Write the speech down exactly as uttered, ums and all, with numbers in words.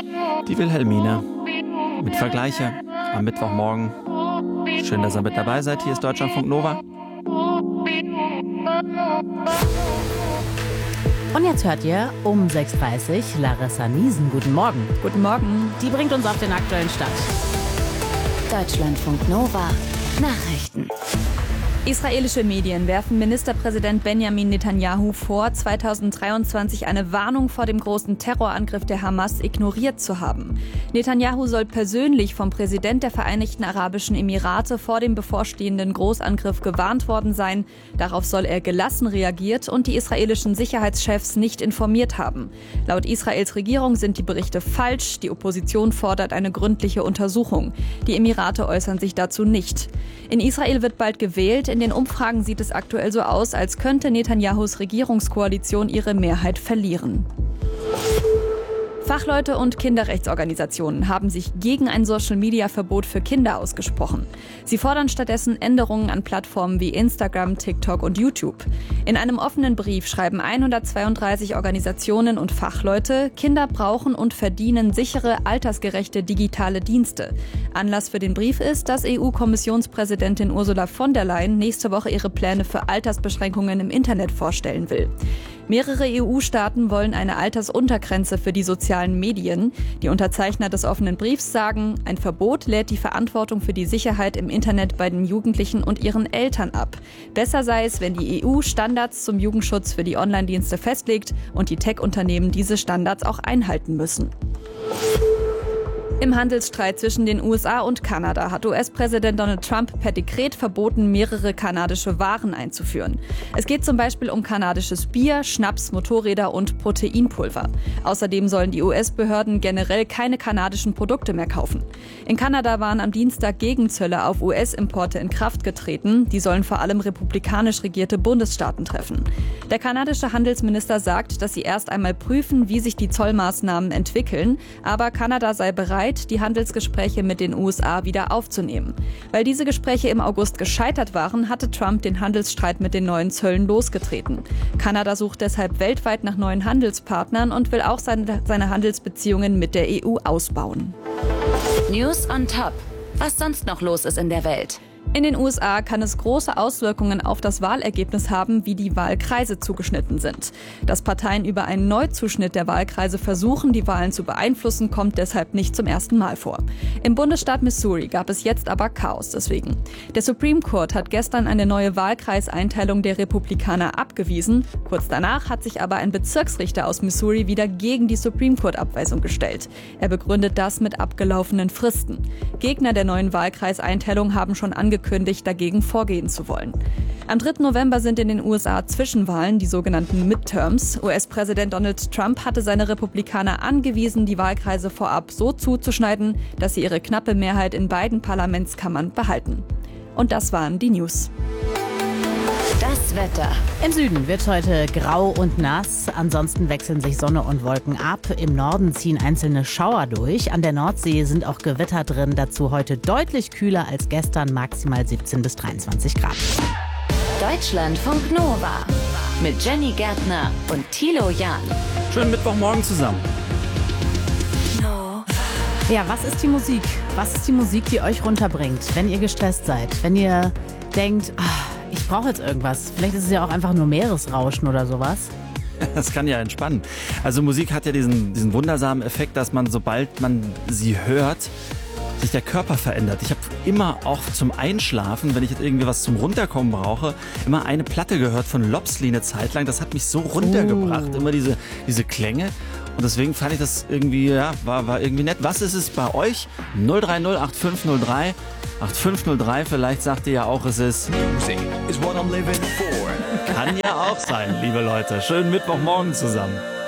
Die Wilhelmine mit Vergleiche am Mittwochmorgen. Schön, dass ihr mit dabei seid. Hier ist Deutschlandfunk Nova. Und jetzt hört ihr um sechs Uhr dreißig Larissa Niesen. Guten Morgen. Guten Morgen. Die bringt uns auf den aktuellen Stand. Deutschlandfunk Nova Nachrichten. Israelische Medien werfen Ministerpräsident Benjamin Netanyahu vor, zweitausenddreiundzwanzig eine Warnung vor dem großen Terrorangriff der Hamas ignoriert zu haben. Netanyahu soll persönlich vom Präsident der Vereinigten Arabischen Emirate vor dem bevorstehenden Großangriff gewarnt worden sein. Darauf soll er gelassen reagiert und die israelischen Sicherheitschefs nicht informiert haben. Laut Israels Regierung sind die Berichte falsch. Die Opposition fordert eine gründliche Untersuchung. Die Emirate äußern sich dazu nicht. In Israel wird bald gewählt. In den Umfragen sieht es aktuell so aus, als könnte Netanyahus Regierungskoalition ihre Mehrheit verlieren. Fachleute und Kinderrechtsorganisationen haben sich gegen ein Social-Media-Verbot für Kinder ausgesprochen. Sie fordern stattdessen Änderungen an Plattformen wie Instagram, TikTok und YouTube. In einem offenen Brief schreiben hundertzweiunddreißig Organisationen und Fachleute, Kinder brauchen und verdienen sichere, altersgerechte digitale Dienste. Anlass für den Brief ist, dass E U-Kommissionspräsidentin Ursula von der Leyen nächste Woche ihre Pläne für Altersbeschränkungen im Internet vorstellen will. Mehrere E U-Staaten wollen eine Altersuntergrenze für die sozialen Medien. Die Unterzeichner des offenen Briefs sagen, ein Verbot lädt die Verantwortung für die Sicherheit im Internet bei den Jugendlichen und ihren Eltern ab. Besser sei es, wenn die E U Standards zum Jugendschutz für die Online-Dienste festlegt und die Tech-Unternehmen diese Standards auch einhalten müssen. Im Handelsstreit zwischen den U S A und Kanada hat U S-Präsident Donald Trump per Dekret verboten, mehrere kanadische Waren einzuführen. Es geht zum Beispiel um kanadisches Bier, Schnaps, Motorräder und Proteinpulver. Außerdem sollen die U S-Behörden generell keine kanadischen Produkte mehr kaufen. In Kanada waren am Dienstag Gegenzölle auf U S-Importe in Kraft getreten. Die sollen vor allem republikanisch regierte Bundesstaaten treffen. Der kanadische Handelsminister sagt, dass sie erst einmal prüfen, wie sich die Zollmaßnahmen entwickeln. Aber Kanada sei bereit, die Handelsgespräche mit den U S A wieder aufzunehmen. Weil diese Gespräche im August gescheitert waren, hatte Trump den Handelsstreit mit den neuen Zöllen losgetreten. Kanada sucht deshalb weltweit nach neuen Handelspartnern und will auch seine, seine Handelsbeziehungen mit der E U ausbauen. News on Top. Was sonst noch los ist in der Welt? In den U S A kann es große Auswirkungen auf das Wahlergebnis haben, wie die Wahlkreise zugeschnitten sind. Dass Parteien über einen Neuzuschnitt der Wahlkreise versuchen, die Wahlen zu beeinflussen, kommt deshalb nicht zum ersten Mal vor. Im Bundesstaat Missouri gab es jetzt aber Chaos deswegen. Der Supreme Court hat gestern eine neue Wahlkreiseinteilung der Republikaner abgewiesen. Kurz danach hat sich aber ein Bezirksrichter aus Missouri wieder gegen die Supreme Court-Abweisung gestellt. Er begründet das mit abgelaufenen Fristen. Gegner der neuen Wahlkreiseinteilung haben schon angekündigt, angekündigt, dagegen vorgehen zu wollen. Am dritten November sind in den U S A Zwischenwahlen, die sogenannten Midterms. U S-Präsident Donald Trump hatte seine Republikaner angewiesen, die Wahlkreise vorab so zuzuschneiden, dass sie ihre knappe Mehrheit in beiden Parlamentskammern behalten. Und das waren die News. Das Wetter. Im Süden wird heute grau und nass. Ansonsten wechseln sich Sonne und Wolken ab. Im Norden ziehen einzelne Schauer durch. An der Nordsee sind auch Gewitter drin. Dazu heute deutlich kühler als gestern, maximal siebzehn bis dreiundzwanzig Grad. Deutschlandfunk Nova mit Jenny Gärtner und Thilo Jahn. Schönen Mittwochmorgen zusammen. Ja, was ist die Musik? Was ist die Musik, die euch runterbringt, wenn ihr gestresst seid? Wenn ihr denkt, ach, ich brauche jetzt irgendwas. Vielleicht ist es ja auch einfach nur Meeresrauschen oder sowas. Das kann ja entspannen. Also Musik hat ja diesen, diesen wundersamen Effekt, dass man, sobald man sie hört, sich der Körper verändert. Ich habe immer auch zum Einschlafen, wenn ich jetzt irgendwie was zum Runterkommen brauche, immer eine Platte gehört von Lopsli eine Zeit lang. Das hat mich so runtergebracht, oh. immer diese, diese Klänge. Und deswegen fand ich das irgendwie, ja, war, war irgendwie nett. Was ist es bei euch? null drei null acht fünf null drei acht fünf null drei, vielleicht sagt ihr ja auch, es ist Music is what I'm living for. Kann ja auch sein, liebe Leute. Schönen Mittwochmorgen zusammen.